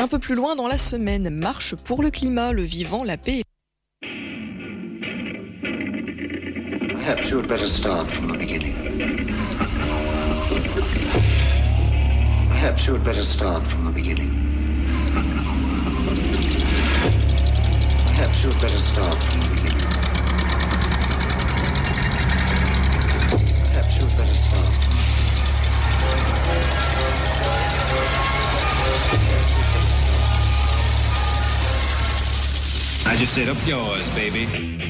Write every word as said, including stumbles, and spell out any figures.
Un peu plus loin dans la semaine, marche pour le climat, le vivant, la paix. Perhaps you had better start from the beginning. Perhaps you had better start from the beginning. Perhaps you had better start from the beginning. Perhaps you had better start. I just said up yours, baby.